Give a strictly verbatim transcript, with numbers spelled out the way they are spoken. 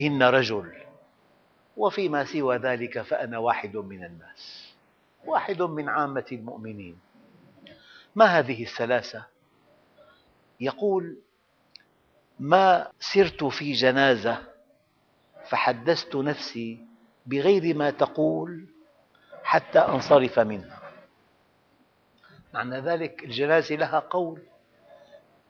إن رجل، وفيما سوى ذلك فأنا واحد من الناس، واحد من عامة المؤمنين. ما هذه السلاسة؟ يقول: ما سرت في جنازة فحدثت نفسي بغير ما تقول حتى أنصرف منها. معنى ذلك الجنازة لها قول